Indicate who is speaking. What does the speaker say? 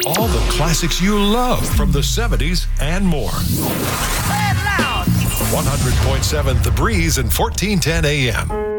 Speaker 1: All the classics you love from the 70s and more.
Speaker 2: Play it loud.
Speaker 1: 100.7 The Breeze and 1410 AM.